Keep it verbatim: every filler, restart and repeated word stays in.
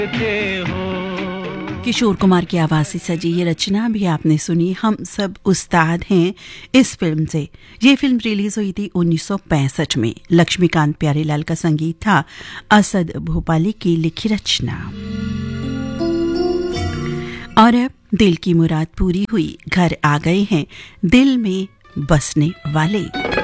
किशोर कुमार की आवाज से सजी ये रचना भी आपने सुनी, हम सब उस्ताद हैं, इस फिल्म से। ये फिल्म रिलीज हुई थी उन्नीस सौ पैंसठ में। लक्ष्मीकांत प्यारेलाल का संगीत था, असद भोपाली की लिखी रचना। और अब दिल की मुराद पूरी हुई, घर आ गए हैं दिल में बसने वाले।